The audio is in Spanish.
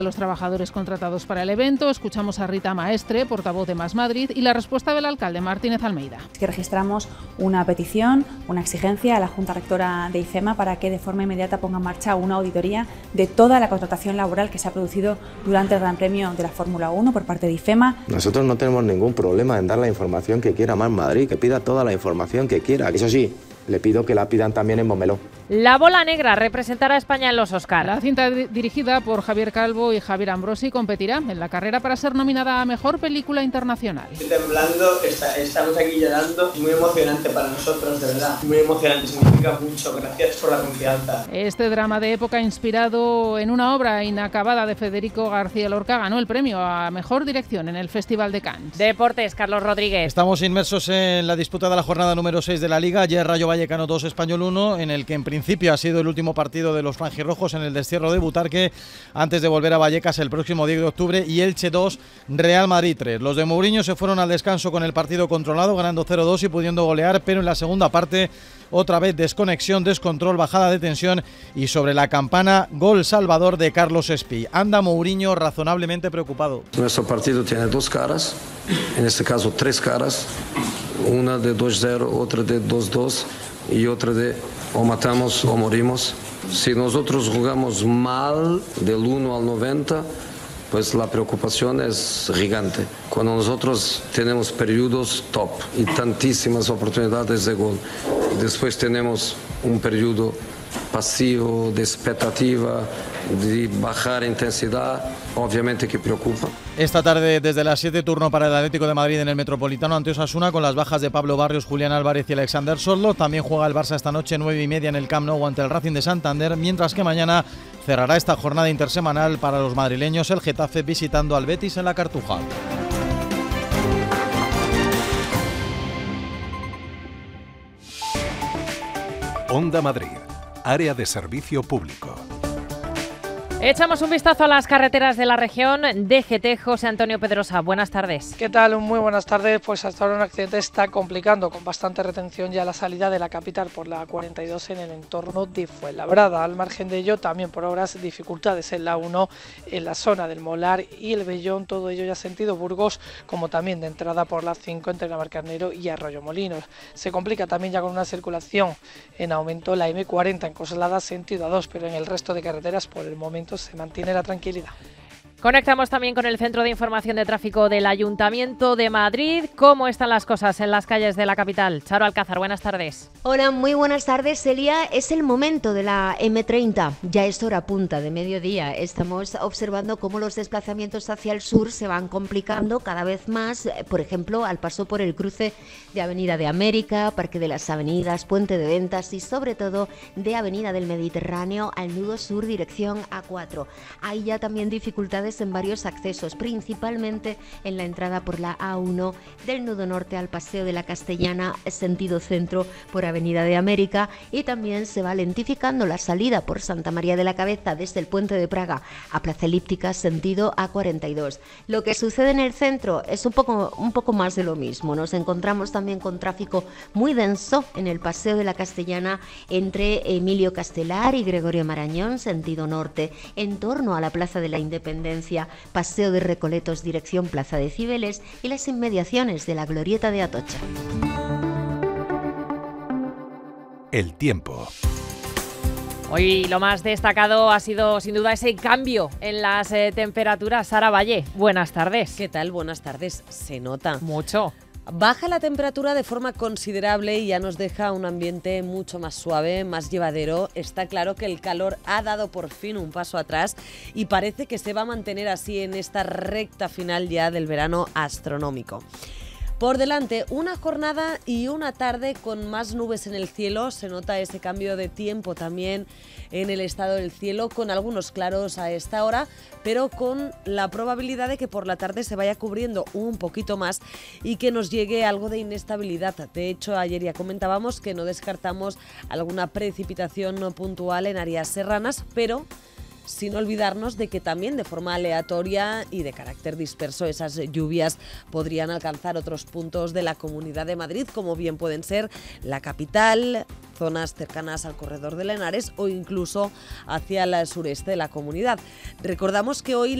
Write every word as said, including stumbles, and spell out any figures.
los trabajadores contratados para el evento. Escuchamos a Rita Maestre, portavoz de Más Madrid, y la respuesta del alcalde Martínez Almeida. Que registramos una petición, una exigencia a la Junta Rectora de IFEMA para que de forma inmediata ponga en marcha una auditoría de toda la contratación laboral que se ha producido durante el Gran Premio de la Fórmula uno por parte de IFEMA. Nosotros no tenemos ningún problema en dar la información que quiera Más Madrid, que pida toda la información que quiera. Eso sí, le pido que la pidan también en Montmeló. La bola negra representará a España en los Oscar. La cinta dirigida por Javier Calvo y Javier Ambrosi competirá en la carrera para ser nominada a Mejor Película Internacional. Estoy temblando, está, estamos aquí llorando, muy emocionante para nosotros, de verdad, muy emocionante, significa mucho, gracias por la confianza. Este drama de época inspirado en una obra inacabada de Federico García Lorca ganó el premio a Mejor Dirección en el Festival de Cannes. Deportes, Carlos Rodríguez. Estamos inmersos en la disputa de la jornada número seis de la Liga, ayer Rayo Vallecano dos, Español uno, en el que en principio ha sido el último partido de los franjirrojos en el destierro de Butarque antes de volver a Vallecas el próximo diez de octubre, y Elche dos, Real Madrid tres. Los de Mourinho se fueron al descanso con el partido controlado, ganando cero dos y pudiendo golear, pero en la segunda parte otra vez desconexión, descontrol, bajada de tensión y sobre la campana gol salvador de Carlos Espí. Anda Mourinho razonablemente preocupado. Nuestro partido tiene dos caras, en este caso tres caras, una de dos cero, otra de dos dos y otra de o matamos o morimos. Si nosotros jugamos mal del uno al noventa, pues la preocupación es gigante. Cuando nosotros tenemos periodos top y tantísimas oportunidades de gol, después tenemos un periodo pasivo, de expectativa, de bajar intensidad, obviamente que preocupa. Esta tarde desde las siete, turno para el Atlético de Madrid en el Metropolitano ante Osasuna, con las bajas de Pablo Barrios, Julián Álvarez y Alexander Sorlo. También juega el Barça esta noche nueve y media en el Camp Nou ante el Racing de Santander, mientras que mañana cerrará esta jornada intersemanal para los madrileños el Getafe visitando al Betis en la Cartuja. Onda Madrid, área de servicio público. Echamos un vistazo a las carreteras de la región. D G T, José Antonio Pedrosa, buenas tardes. ¿Qué tal? Muy buenas tardes. Pues hasta ahora un accidente está complicando con bastante retención ya la salida de la capital por la cuarenta y dos en el entorno de Fuenlabrada. Al margen de ello, también por obras, dificultades en la uno, en la zona del Molar y el Bellón, todo ello ya sentido Burgos, como también de entrada por la cinco entre Navalcarnero y Arroyomolinos. Se complica también ya con una circulación en aumento la eme cuarenta en Coslada sentido A dos, pero en el resto de carreteras por el momento se mantiene la tranquilidad. Conectamos también con el Centro de Información de Tráfico del Ayuntamiento de Madrid. ¿Cómo están las cosas en las calles de la capital? Charo Alcázar, buenas tardes. Hola, muy buenas tardes, Celia. Es el momento de la eme treinta. Ya es hora punta de mediodía. Estamos observando cómo los desplazamientos hacia el sur se van complicando cada vez más. Por ejemplo, al paso por el cruce de Avenida de América, Parque de las Avenidas, Puente de Ventas y sobre todo de Avenida del Mediterráneo al nudo sur dirección A cuatro. Hay ya también dificultades en varios accesos, principalmente en la entrada por la A uno del nudo norte al Paseo de la Castellana, sentido centro por Avenida de América, y también se va lentificando la salida por Santa María de la Cabeza desde el Puente de Praga a Plaza Elíptica, sentido A cuarenta y dos. Lo que sucede en el centro es un poco, un poco más de lo mismo. Nos encontramos también con tráfico muy denso en el Paseo de la Castellana entre Emilio Castelar y Gregorio Marañón, sentido norte, en torno a la Plaza de la Independencia, Paseo de Recoletos, dirección Plaza de Cibeles, y las inmediaciones de la Glorieta de Atocha. El tiempo. Hoy lo más destacado ha sido sin duda ese cambio en las eh, temperaturas. Sara Valle, buenas tardes. ¿Qué tal? Buenas tardes. Se nota. Mucho. Baja la temperatura de forma considerable y ya nos deja un ambiente mucho más suave, más llevadero. Está claro que el calor ha dado por fin un paso atrás y parece que se va a mantener así en esta recta final ya del verano astronómico. Por delante, una jornada y una tarde con más nubes en el cielo. Se nota ese cambio de tiempo también en el estado del cielo, con algunos claros a esta hora, pero con la probabilidad de que por la tarde se vaya cubriendo un poquito más y que nos llegue algo de inestabilidad. De hecho, ayer ya comentábamos que no descartamos alguna precipitación puntual en áreas serranas, pero sin olvidarnos de que también de forma aleatoria y de carácter disperso esas lluvias podrían alcanzar otros puntos de la Comunidad de Madrid, como bien pueden ser la capital, zonas cercanas al corredor de Henares o incluso hacia el sureste de la comunidad. Recordamos que hoy